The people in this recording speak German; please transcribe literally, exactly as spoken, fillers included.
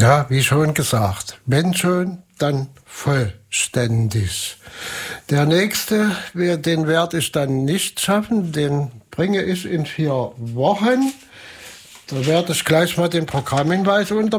Ja, wie schon gesagt, wenn schon, dann vollständig. Der nächste, den werde ich dann nicht schaffen, den bringe ich in vier Wochen. Da werde ich gleich mal den Programmhinweis unter